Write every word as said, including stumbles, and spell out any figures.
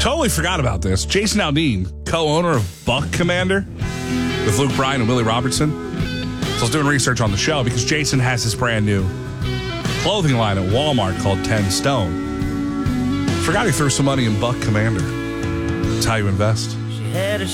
Totally forgot about this. Jason Aldean, co-owner of Buck Commander with Luke Bryan and Willie Robertson. So I was doing research on the show because Jason has his brand new clothing line at Walmart called ten stone. Forgot he threw some money in Buck Commander. That's how you invest. She had a